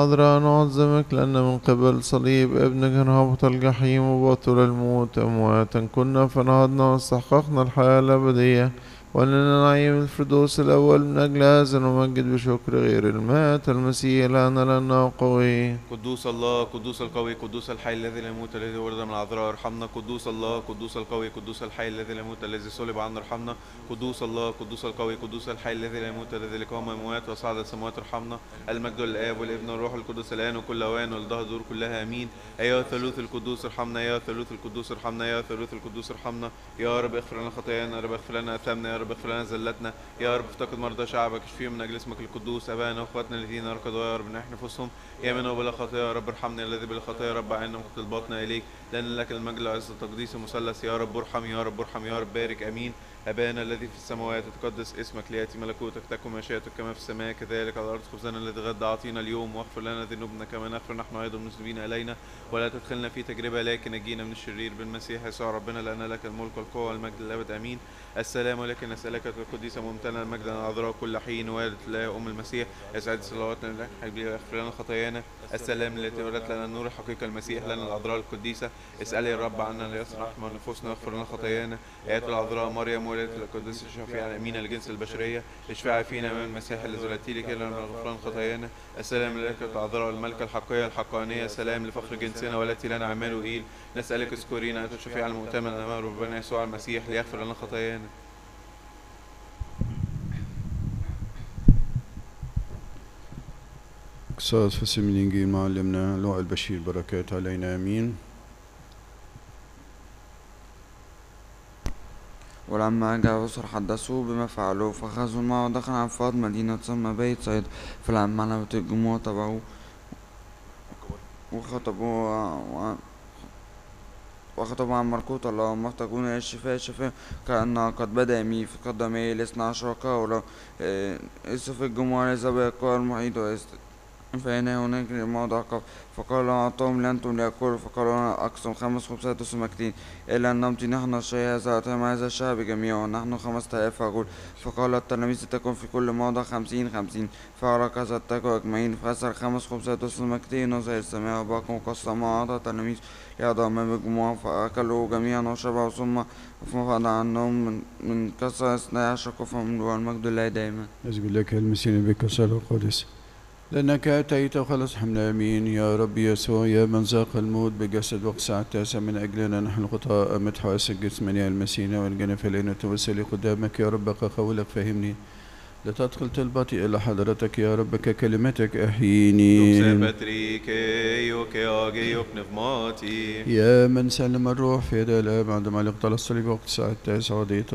حضرا نعظمك لأن من قبل صليب ابنك هبط الجحيم وبطل الموت أمواتا كنا فنهضنا واستحققنا الحياة الأبدية ولنا نعيم الفردوس الأول من أجل هذا نمجد بشكر غير المات المسيح لأنه قوي. قدوس الله قدوس القوي قدوس الحي الذي لا يموت الذي ولد من العذراء ارحمنا. قدوس الله قدوس القوي قدوس الحي الذي لا يموت الذي صلب عنا ارحمنا. قدوس الله قدوس القوي قدوس الحي الذي لا يموت الذي قام من الأموات وصعد السماوات ارحمنا. المجد للآب والابن والروح القدس الآن وكل أوان ولدهر الدور كلها آمين. أيها الثالوث القدوس ارحمنا. يا الثالوث القدوس ارحمنا. يا الثالوث القدوس ارحمنا. يا رب اغفر لنا خطايانا. يا رب اغفر لنا آثامنا. يا رب اغفر لنا زلتنا. يا رب افتقد مرضى شعبك اشفيهم من أجل اسمك القدوس. أبانا وأخواتنا الذين ركضوا يا رب نحن نفوسهم يا من هو بلا خطايا. يا رب ارحمنا الذي بلا خطايا. يا رب عنا مقت الباطن إليك لأن لك المجد والعز والتقديس المثلث. يا رب ارحم. يا رب ارحم. يا رب بارك. آمين. أبانا الذي في السماوات تقدس اسمك ليأتي ملكوتك تكن مشيئتك كما في السماء كذلك على الأرض. خبزنا الذي غدا أعطينا اليوم واغفر لنا ذنوبنا كما نغفر نحن أيضا المذنبين إلينا ولا تدخلنا في تجربة لكن نجينا من الشرير بالمسيح يسوع ربنا لأن لك الملك والقوة والمجد للأبد. آمين. السلام ولكن نسألك القديسة ممتنة المجد العذراء كل حين والدة الله أم المسيح يسعد صلواتنا يغفر لنا خطايانا. السلام التي ولدت لنا النور الحقيقة المسيح لنا العذراء القديسة اسألي الرب عنا ليصنع رحمة نفوسنا واغفر لنا خطايانا. آيات العذراء مريم ولدت القديسة الشفيعة الأمينة لجنس البشرية اشفعي فينا من المسيح الذي ولدتي لكي لنا غفران خطايانا. السلام لك العذراء الملكة الحقيقية الحقانية. سلام لفخر جنسنا والتي لنا عمانوئيل. نسألك اذكرينا أنت الشفيع المؤتمن أمام ربنا يسوع المسيح ليغفر لنا خطايانا. قصاص فسم الإنجيل معلمنا لوع البشير بركات علينا آمين. ولما جاء أسر حدثوه بما فعلوه فأخذوا معه ودخل عن فاض مدينة تسمى بيت صيدا. فلما علمة الجموع تبعوه وخطبوا عن ملكوت الله محتاجون إلى الشفاء كأنه قد بدأ مي في قدمي الاثنى عشر قولا في الجموع إذا بقى المحيط فإن هناك موضع قف فقال أعطاهم لأنتم ليأكلوا فقالوا أنا أقسم 5 خبزات وسمكتين إلا أن نمضي نحن الشيء هذا الشعب جميعا ونحن 5000 رجل. فقال التلاميذ تكن في كل موضع 50 فهكذا اتكوا أجمعين فأسر 5 خبزات وسمكتين وزي السماء وباقوا وقسموا وأعطى التلاميذ ليضعوا أمام الجموع فأكلوا جميعا وشبعوا ثم فضع عنهم من كسر 12 كفا والمجد لله دائما. أسجد لك المسيح بك صلى القدس لأنك أتيت وخلص حمنا آمين. يا رب يسوع يا من ذاق الموت بجسد وقسع التاسع من أجلنا نحن الخطاء متحوس الجسم يا المسيح والجنف لنا توسلي قدامك يا رب كقولك فهمني لتدخل طلبتي إلى حضرتك يا رب ككلمتك أحييني. يا من سلم الروح في يد الآب عندما اقتل الصليب وقت الساعة 9